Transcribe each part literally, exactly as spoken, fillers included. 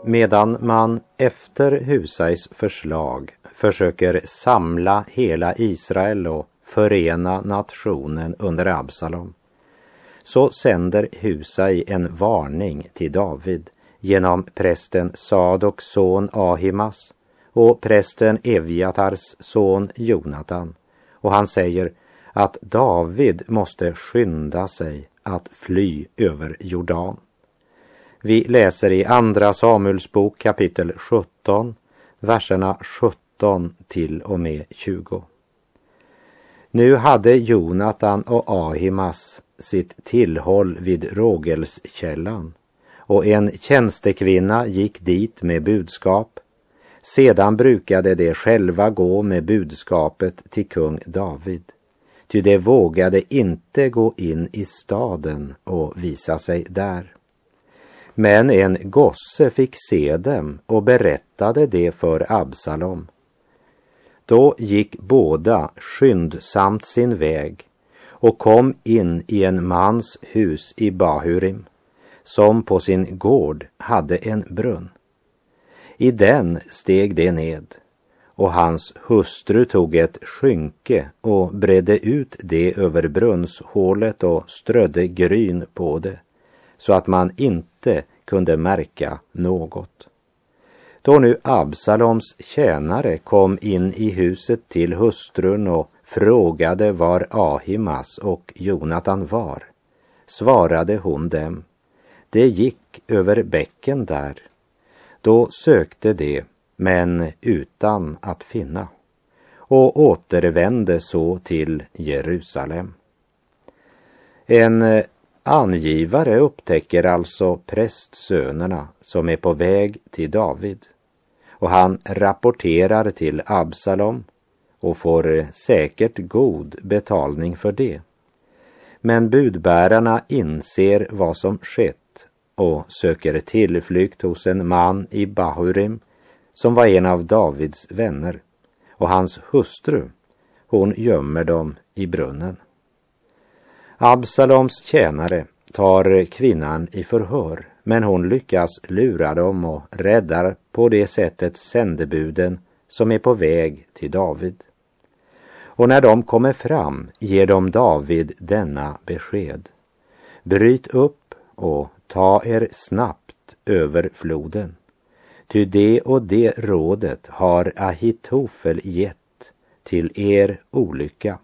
Medan man efter Husais förslag försöker samla hela Israel och förena nationen under Absalom, så sänder Husai en varning till David genom prästen Sadoks son Ahimas och prästen Evjatars son Jonatan. Och han säger att David måste skynda sig att fly över Jordan. Vi läser i andra Samuels bok kapitel sjutton, verserna sjutton till och med tjugo. Nu hade Jonatan och Ahimas sitt tillhåll vid Rågelskällan, och en tjänstekvinna gick dit med budskap. Sedan brukade de själva gå med budskapet till kung David, ty de vågade inte gå in i staden och visa sig där. Men en gosse fick se dem och berättade det för Absalom. Då gick båda skyndsamt sin väg och kom in i en mans hus i Bahurim, som på sin gård hade en brunn. I den steg de ned, och hans hustru tog ett skynke och bredde ut det över brunnshålet och strödde gryn på det, så att man inte kunde märka något. Då nu Absaloms tjänare kom in i huset till hustrun och frågade var Ahimas och Jonatan var, svarade hon dem: det gick över bäcken där. Då sökte de, men utan att finna, och återvände så till Jerusalem. En angivare upptäcker alltså prästsönerna som är på väg till David, och han rapporterar till Absalom och får säkert god betalning för det. Men budbärarna inser vad som skett och söker tillflykt hos en man i Bahurim som var en av Davids vänner, och hans hustru, hon gömmer dem i brunnen. Absaloms tjänare tar kvinnan i förhör, men hon lyckas lura dem och räddar på det sättet sändebuden som är på väg till David. Och när de kommer fram ger de David denna besked: bryt upp och ta er snabbt över floden, ty det och det rådet har Ahitofel gett till er olycka.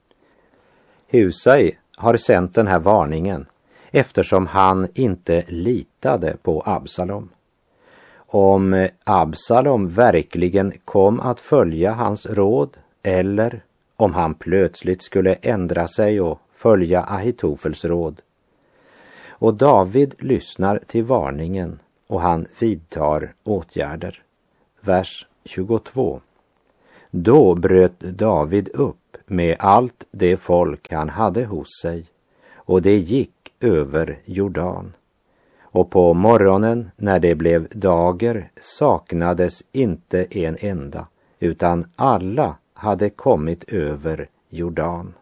Husai har sänt den här varningen eftersom han inte litade på Absalom. Om Absalom verkligen kom att följa hans råd, eller om han plötsligt skulle ändra sig och följa Ahitofels råd. Och David lyssnar till varningen och han vidtar åtgärder. Vers tjugotvå. Då bröt David upp med allt det folk han hade hos sig, och det gick över Jordan. Och på morgonen när det blev dager saknades inte en enda, utan alla hade kommit över Jordan.